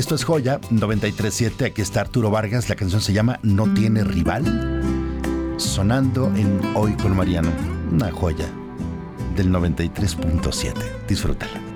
Esto es Joya 93.7. Aquí está Arturo Vargas. La canción se llama No tiene rival. Sonando en Hoy con Mariano. Una joya del 93.7. Disfrútala.